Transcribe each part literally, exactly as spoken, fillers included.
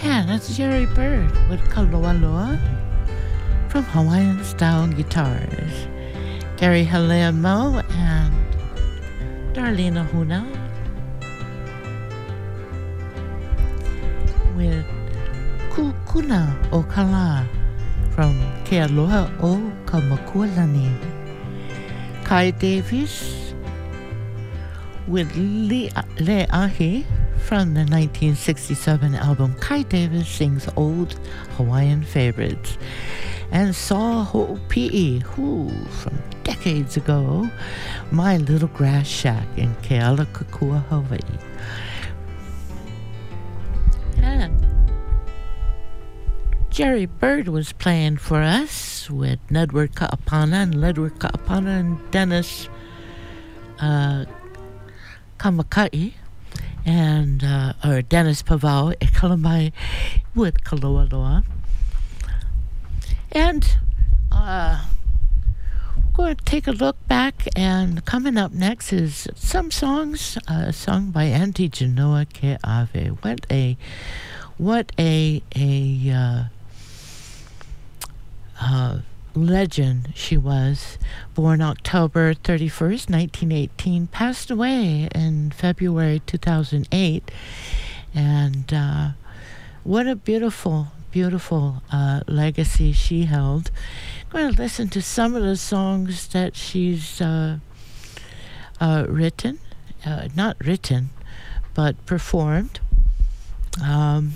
Yeah, that's Jerry Bird with Kaloa Loa from Hawaiian Style Guitars. Gary Halemo and Darlene Huna with Kukuna Okala from Ke Aloha o Kamakualani. Kai Davis with Le Le'ahi from the nineteen sixty-seven album Kai Davis Sings Old Hawaiian Favorites. And Saw Ho'opi'i, who from decades ago, My Little Grass Shack in Kealakekua, Hawaii. And Jerry Bird was playing for us with Nedward Ka'apana and Ledward Ka'apana and Dennis uh, Kamakai and uh, or Dennis Pavao e Kalamai with Kaloa Loa. And uh, we're going to take a look back, and coming up next is some songs uh, sung by Auntie Genoa Ke'ave. What a, what a, a uh, uh, legend she was. Born October thirty-first, nineteen eighteen, passed away in February two thousand eight. And uh, what a beautiful beautiful uh, legacy she held. I'm going to listen to some of the songs that she's uh, uh, written, uh, not written, but performed. Um,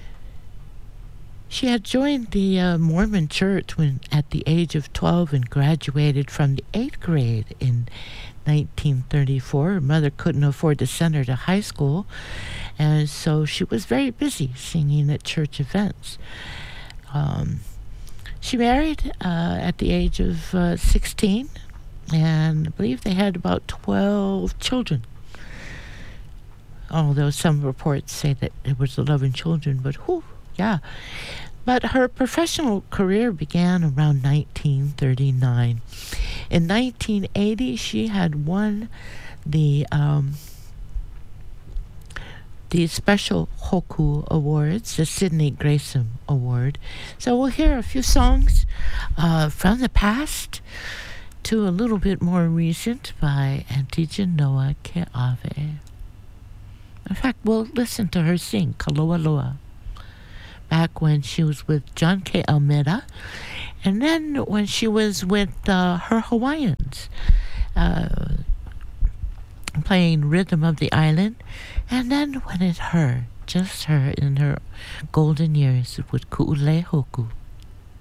she had joined the uh, Mormon Church when at the age of twelve and graduated from the eighth grade in nineteen thirty-four. Her mother couldn't afford to send her to high school, and so she was very busy singing at church events. Um, she married uh, at the age of uh, sixteen, and I believe they had about twelve children. Although some reports say that it was eleven children, but whew, yeah. But her professional career began around nineteen thirty-nine. In nineteen eighty, she had won the um, the Special Hoku Awards, the Sidney Grayson Award. So we'll hear a few songs uh, from the past to a little bit more recent by Auntie Genoa Ke'ave. In fact, we'll listen to her sing Kaloa Loa back when she was with John K. Almeida, and then when she was with uh, her Hawaiians, uh, playing Rhythm of the Island, and then when it's her, just her in her golden years with Ku'ule Hoku.